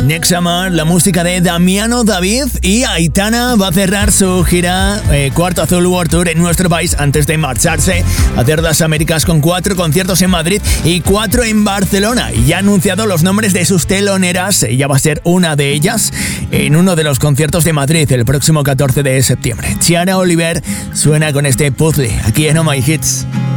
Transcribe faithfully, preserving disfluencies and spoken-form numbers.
Next Summer, la música de Damiano David, y Aitana va a cerrar su gira eh, Cuarto Azul World Tour en nuestro país antes de marcharse a hacer las Américas con cuatro conciertos en Madrid y cuatro en Barcelona. Y ya ha anunciado los nombres de sus teloneras. Ella va a ser una de ellas en uno de los conciertos de Madrid el próximo catorce de septiembre. Chiara Oliver suena con este puzzle aquí en Oh My Hits.